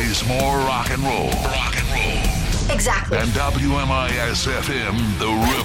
Always more rock and roll. Rock and roll. Exactly. And WMIS FM, The